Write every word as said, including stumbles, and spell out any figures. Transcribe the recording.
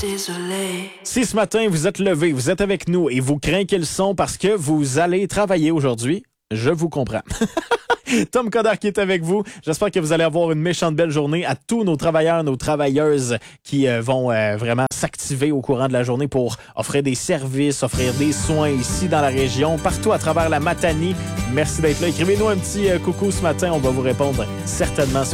désolé. Si ce matin vous êtes levé, vous êtes avec nous et vous craquez le son parce que vous allez travailler aujourd'hui, je vous comprends. Tom Coderre qui est avec vous. J'espère que vous allez avoir une méchante belle journée. À tous nos travailleurs, nos travailleuses qui euh, vont euh, vraiment s'activer au courant de la journée pour offrir des services, offrir des soins ici dans la région, partout à travers la Matanie. Merci d'être là. Écrivez-nous un petit euh, coucou ce matin. On va vous répondre certainement.